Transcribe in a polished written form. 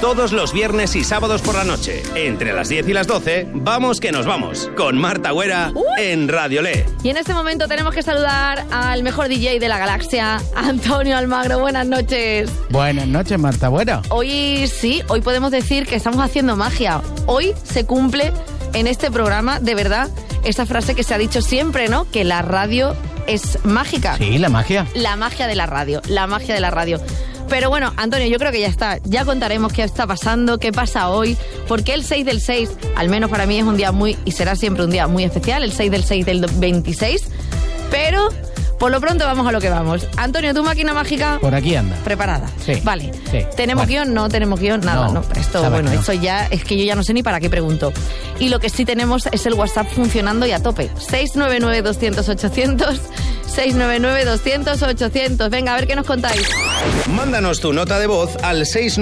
todos los viernes y sábados por la noche. Entre las 10 y las 12, vamos que nos vamos. Con Marta Güera en Radio Le. Y en este momento tenemos que saludar al mejor DJ de la galaxia, Antonio Almagro. Buenas noches. Buenas noches, Marta Güera. Hoy podemos decir que estamos haciendo magia. Hoy se cumple en este programa, de verdad, esa frase que se ha dicho siempre, ¿no? Que la radio es mágica. Sí, la magia. La magia de la radio, la magia de la radio. Pero bueno, Antonio, yo creo que ya está. Ya contaremos qué está pasando, qué pasa hoy, porque el 6 del 6, al menos para mí es un día y será siempre un día muy especial, el 6 del 6 del 26, pero por lo pronto vamos a lo que vamos. Antonio, ¿tu máquina mágica? Por aquí anda. ¿Preparada? Sí. Vale. Sí. ¿Tenemos guión? No tenemos guión, nada. No. Esto, bueno, eso ya es que yo ya no sé ni para qué pregunto. Y lo que sí tenemos es el WhatsApp funcionando y a tope. 699-200-800, 699-200-800. Venga, a ver qué nos contáis. Mándanos tu nota de voz al 699